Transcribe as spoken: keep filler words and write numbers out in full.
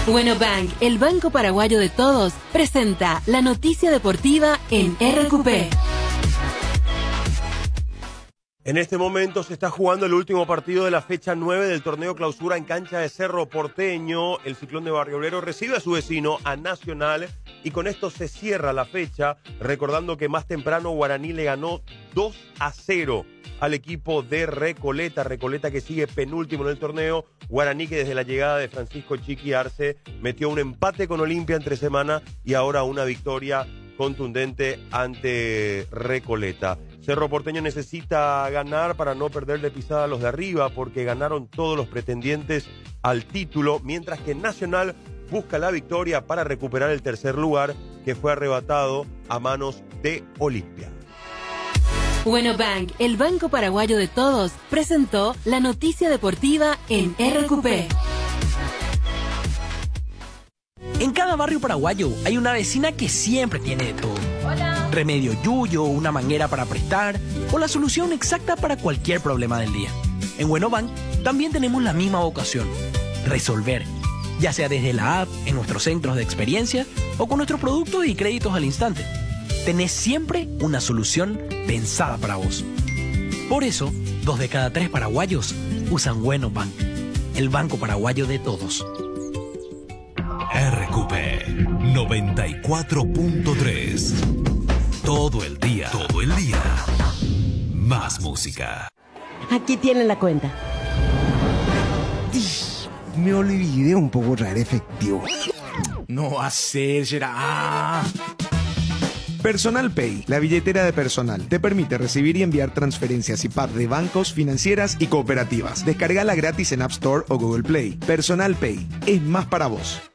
Bueno Bank, el banco paraguayo de todos, presenta la noticia deportiva en R Q P. En este momento se está jugando el último partido de la fecha nueve del torneo clausura en cancha de Cerro Porteño. El Ciclón de Barrio Obrero recibe a su vecino, a Nacional, y con esto se cierra la fecha, recordando que más temprano Guaraní le ganó dos a cero al equipo de Recoleta. Recoleta que sigue penúltimo en el torneo. Guaraní que desde la llegada de Francisco Chiqui Arce metió un empate con Olimpia entre semana y ahora una victoria contundente ante Recoleta. Cerro Porteño necesita ganar para no perder de pisada a los de arriba, porque ganaron todos los pretendientes al título, mientras que Nacional busca la victoria para recuperar el tercer lugar que fue arrebatado a manos de Olimpia. Bueno Bank, el banco paraguayo de todos, presentó la noticia deportiva en R Q P. En cada barrio paraguayo hay una vecina que siempre tiene de todo. Hola. Remedio yuyo, una manguera para prestar o la solución exacta para cualquier problema del día. En Bueno Bank también tenemos la misma vocación, resolver, ya sea desde la app, en nuestros centros de experiencia o con nuestros productos y créditos al instante. Tenés siempre una solución pensada para vos. Por eso, dos de cada tres paraguayos usan Bueno Bank, el banco paraguayo de todos. R Q P noventa y cuatro punto tres. Todo el día, todo el día. Más música. Aquí tienen la cuenta. Me olvidé un poco traer efectivo. No va a ser, será. Ah. Personal Pay, la billetera de personal, te permite recibir y enviar transferencias y P A P de bancos, financieras y cooperativas. Descárgala gratis en App Store o Google Play. Personal Pay es más para vos.